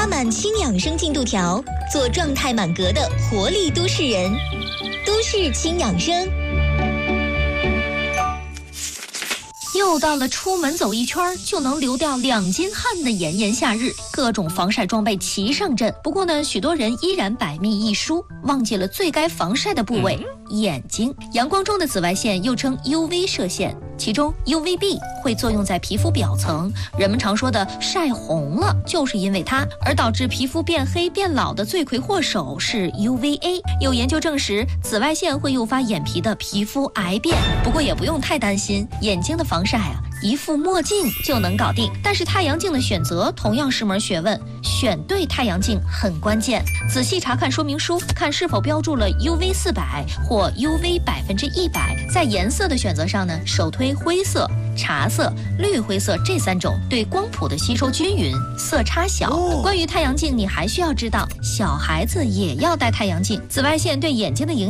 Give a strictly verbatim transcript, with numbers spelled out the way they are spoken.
拉满轻养生进度条，做状态满格的活力都市人。都市轻养生。 又到了出门走一圈就能流掉两斤汗的炎炎夏日，各种防晒装备齐上阵。不过呢，许多人依然百密一疏，忘记了最该防晒的部位——眼睛。阳光中的紫外线又称 U V 射线，其中 U V B 会作用在皮肤表层，人们常说的晒红了，就是因为它。而导致皮肤变黑变老的罪魁祸首是 U V A。有研究证实，紫外线会诱发眼皮的皮肤癌变。不过也不用太担心，眼睛的防晒啊，一副墨镜就能搞定。但是太阳镜的选择同样是门学问，选对太阳镜很关键。仔细查看说明书，看是否标注了 U V 四百或 U V 百分之一百。在颜色的选择上呢，首推灰色、茶色、绿灰色这三种，对光谱的吸收均匀，色差小。哦、关于太阳镜，你还需要知道，小孩子也要戴太阳镜，紫外线对眼睛的影响。